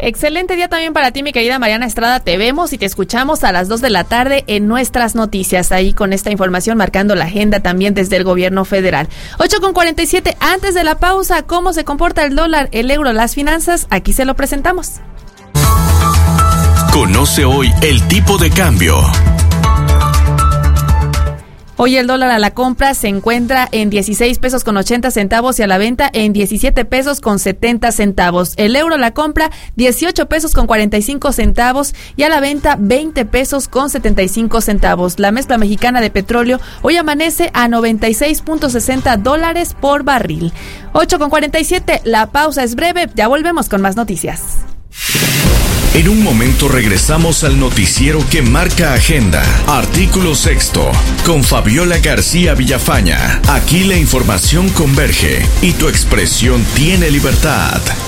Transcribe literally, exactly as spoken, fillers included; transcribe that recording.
Excelente día también para ti, mi querida Mariana Estrada. Te vemos y te escuchamos a las dos de la tarde en nuestras noticias, ahí con esta información marcando la agenda también desde el gobierno federal. ocho con cuarenta y siete, antes de la pausa, ¿cómo se comporta el dólar, el euro, las finanzas? Aquí se lo presentamos. Conoce hoy el tipo de cambio. Hoy el dólar a la compra se encuentra en dieciséis pesos con ochenta centavos y a la venta en diecisiete pesos con setenta centavos. El euro a la compra dieciocho pesos con cuarenta y cinco centavos y a la venta veinte pesos con setenta y cinco centavos. La mezcla mexicana de petróleo hoy amanece a noventa y seis punto sesenta dólares por barril. ocho con cuarenta y siete, la pausa es breve, ya volvemos con más noticias. En un momento regresamos al noticiero que marca agenda. Artículo sexto, con Fabiola García Villafaña. Aquí la información converge y tu expresión tiene libertad.